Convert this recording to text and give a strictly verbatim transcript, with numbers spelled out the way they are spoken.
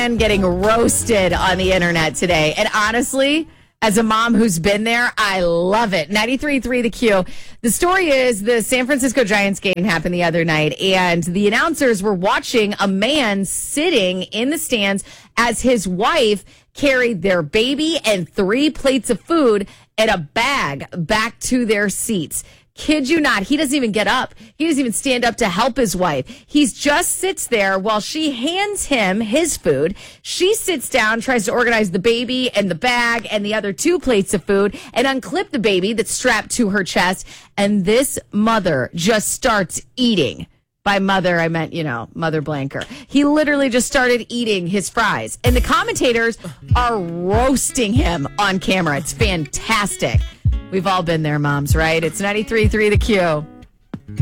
man getting roasted on the internet today. And honestly, as a mom who's been there, I love it. ninety-three point three The Q. The story is the San Francisco Giants game happened the other night, and the announcers were watching a man sitting in the stands as his wife carried their baby and three plates of food and a bag back to their seats. Kid you not, he doesn't even get up. He doesn't even stand up to help his wife. He just sits there while she hands him his food. She sits down, tries to organize the baby and the bag and the other two plates of food and unclip the baby that's strapped to her chest. And this mother just starts eating. By mother, I meant, you know, Mother Blanker. He literally just started eating his fries. And the commentators are roasting him on camera. It's fantastic. We've all been there, moms, right? It's ninety-three point three The Q.